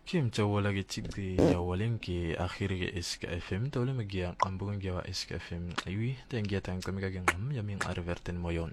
Kim jawala ge chigdi jawalin ke akhiri ge iska FM tawle magia ambugan gewa iska FM aywi tengia tang kamiga ge ngam yamin arverten moyon.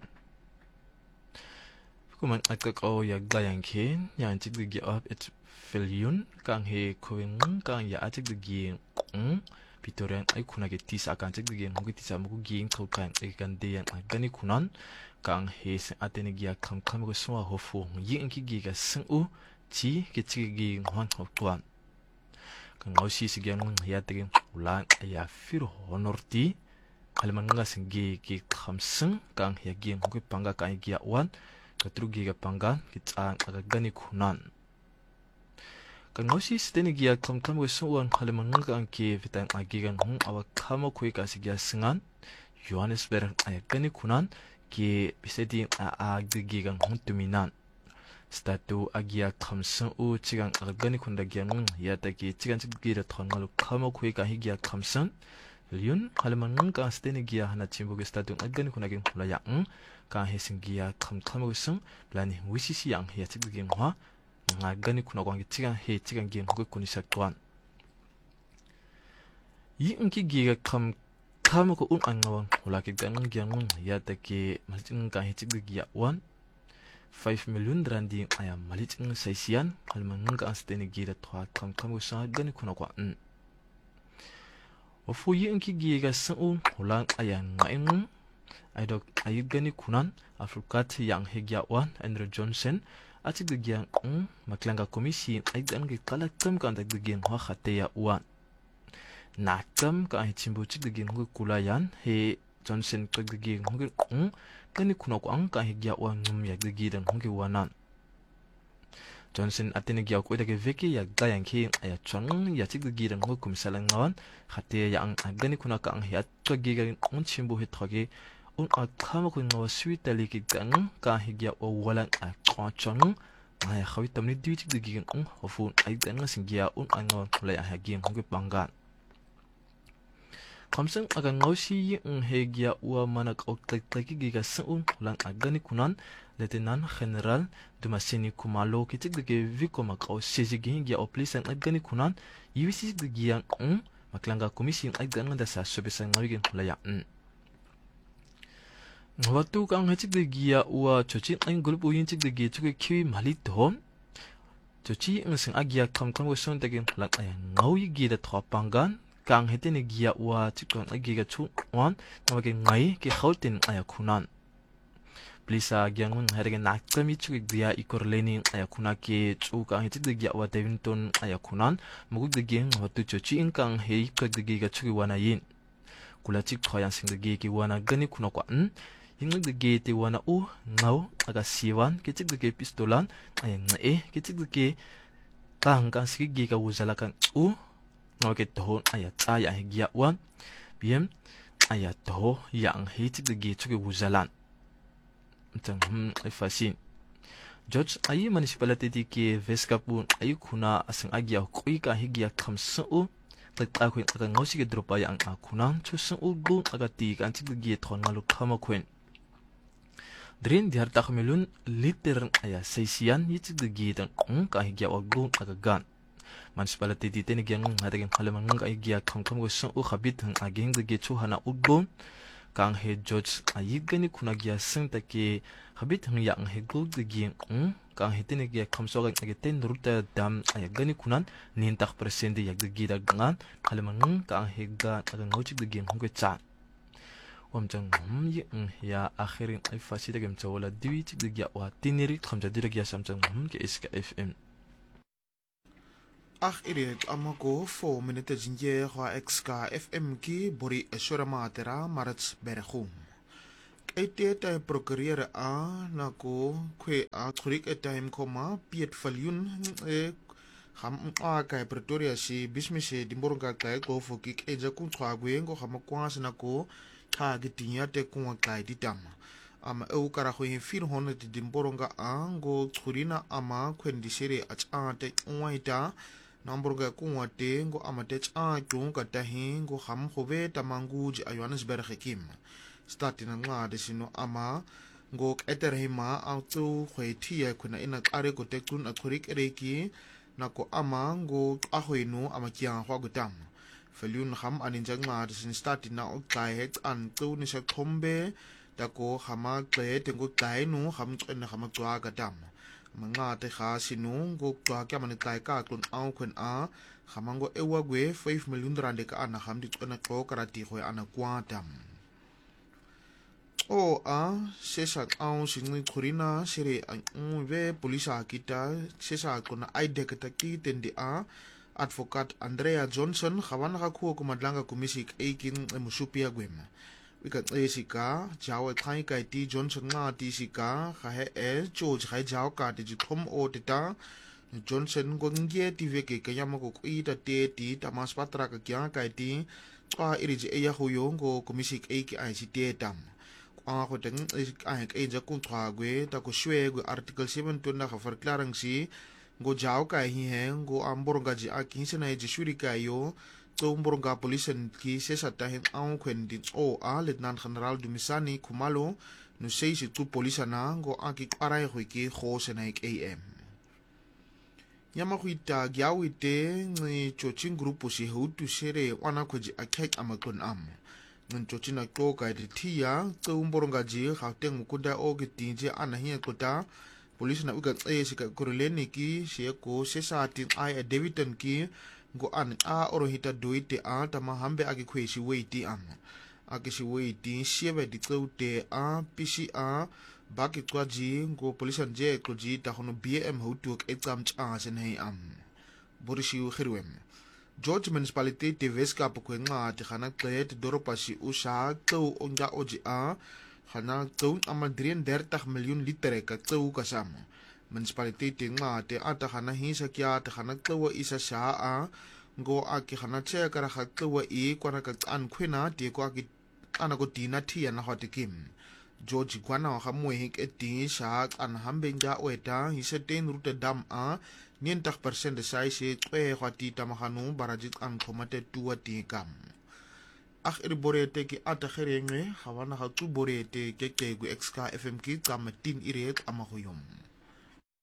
Kuman akak ya gayang ken yang chigdi ge up et felyun kang he koing kang ya chigdi ge Pitoran ay kuna ge tisa akan chigdi ge ngi tisa mugu ge kau kan ay kan de yang gani kunan kang he sen atene ge kam kam go swa hofu yin ki ge ga sen u chi ke chigi ngwan hokwan kan ngausi sigian ya tegin ulan ya fir honorti kalman nga singi ki khamseng kang ya gi ngku panga ka gi wan ka trugi ga panga ki tsang aga gani kunan kan ngausi steni gi kam kam go suwan kalman nga kan ki fitan agi gan hung awa kama koi ka sigia singan Johannesburg ay gani kunan ki bisedi a gi gan hung tuminan Statu agia kamsen u chigang agani kunda giang yataki chigang chigira tongalu kama kui ka higia kamsen Liun halaman ka steni gia hana chimbuge statu agani kuna ging hula yang ka hesing gia kama guseng blani wisisi yang ya chiging hwa agani kuna kwang chigang he chigang giang hugo kunisak tuan yi unki giga kama ko un angawang hula ki gang giang yataki malching ka he chigia wan 5 million randi ayam malit ng saisian kalman nga ang steni gira twa kam sa gani kuna kwa ofu yi inki giga sang hulang ayang ngaing aidok ayig gani kunan afrukat yang hegya wan Andrew Johnson ati gigyang maklanga komisi ayig ang kalakam ka andag gigyang wa khateya wan nakam ka hichimbu chig gigyang kulayan he Johnson kagigi gani kuna ko ang kahigya wa ngum ya gigidan hungi wanan Johnson atene gya ko dage veki ya gayang ki aya chang ya gigidan ho kumsalang ngawan khate ya ang gani kuna ka ang ya giga chimbu he thogi akama ko ngawa switali ki gang kahigya wa walang a chang aya khawi tamni di gigigan hofu ay gang singya angawan kula ya hagi hungi bangan Kamseng akan ngausi hegia ua manak oktaki giga seun lang agani kunan Lieutenant General Dumasini Kumalo kitik dege viko makau sejigi gia oplisan agani kunan yiwisi giang maklanga komisi agani dasa sobesa ngawigin laya Watu kang hecik gia ua chochi ang grup uyin cik dege chuke kiwi malito chochi sing agia kam gosong dege lang ayang ngawi gida tropanggan kang hetene gia wa chikon agiga chu wan nawage ngai ki khautin aya kunan plisa gyang herege nakami chu gia ikorleni aya kuna ke chu kang hetide gia wa Devonton aya kunan mugug de geng watu chochi inkang hei ka de giga chu wana yin kula chik khoyan sing de gi ki wana gani kuna kwa ying de ge te wana u ngau aga siwan ke chik de ge pistolan aya ngai ke chik de ge kang sigi gi ka wuzala kan Ngoke toho ayat aya hegia wan biem ayat toho yang hitik de gitu ke wuzalan tang ifasin George ayi municipality di ke veskapun ayi kuna asing agia koi ka hegia kamsu tak aku akan ngosi ke dropa yang akunan chusun ugu agati kan tik de gitu ngalu kama kwen Drin di harta milun liter aya seisian hitik de gitu ka hegia wagu agagan Municipality di tene gyang hatagin halaman ng aigia kam go sung khabit hang aging de gechu hana ugbon kang he George ayig gani kuna gya sung take khabit hang yang he gul de gyang kang he tene gya kam so gang ageten ruta dam ayag gani kunan nintak persen de yag de gida gangan halaman ng kang he ga agang ngochik de gyang hong cha omjang yi ya akhirin ay fasida gam chawala diwi chik de gya wa tiniri khamja dira gya samjang ke iska FM Irit amako 4 minute jinje hwa XK FM ki bori esora matera marats berkhum. Ete tay prokureur a nako kwe a kurik time koma piet falyun ham a kai Pretoria si bismise dimboronga kai ko fokik eja kun twagwe ngo hamakwas nako ha gitinya te kun kai ditam. Ama kara ko fir hono dimboronga a ngo kurina ama kwendisere a te waita Namburga kuwate ngo amatech ka tahi ngo ham khove tamanguj Johannesburg kim stati na nga desino ama ngo eterhima auto khweithia kuna ina are ko tekun akhurik ereki nako ama ngo ahwenu amakyang hwa gutam feliun ham aninja ngad sin start na okai het an tu ni sa khombe tako hama tle tengo kai nu ham chen hama chwa gatam manga te kha sinu ngo chwa kya man kai ka klun au khun a hamango ewa gwe 5 million rand ka ana ham di chona ko karati khoi ana kwatam o a sesa au singi khurina sire an ve polisa kita sesa kona aide ka ki tendi a advokat Andrea Johnson khawana ka khu ko madlanga komisi eikin musupia gwema wika esika jawe khai kai ti Johnson nga ti sika kha he George khai jaw ka ti khom o tita Johnson gongie ti veke kayama ko ita te ti tamas patra ka kya kai ti kwa iriji eya huyo ngo komisi eiki ICT tam kwa ko teng ai kai ja kun thwa gwe ta ko shwe gwe article 7 tuna ka verklaring si ngo jaw kai hi he ngo amborga ji a kinse na ji shuri kai yo to mborga polisen ki se sa ta hen au kwen di o a lieutenant general Dumisani Khumalo no sei si tu polisana ngo aki kwarai hoi ki kho se na ek am Yamahuita Gyawite ni chochin grupo si hutu sere wana kwaji akek amakon am. Ngan chochina kloka tia mboronga ji hauteng mukuda o gitinje anahiya kota polisi na uga sika koreleni ki sieko sesati ai Davidton ki go an a orohita doite a tama hambe agi kwesi weiti am. Agi si weiti siebe di te a PCA baki kwaji ngo polisan je kloji ta hono BM hutu ek exam chance nei am borisi u khirwem George municipality te Weskaap ko nga te khana klet doropasi usa tsu onga oji a khana tsu ama 33 miljoen liter ka tsu kasam municipality te nga te ata khana hisa kya te khana tsu isa sa a ngo aki khana che kara kha tsu I kwana ka an khwena te ko aki ana ko tina thia na hotikim George Kwana hamuhik eti shaak an hambenja oeta hiseten Rotterdam a 90% de saisi kwe hwati tamahanu barajit an komate tuwa tikam. Ach borete ki ata kherenge hawana hatu borete keke gu XK FM ki kam tin iret amahuyom.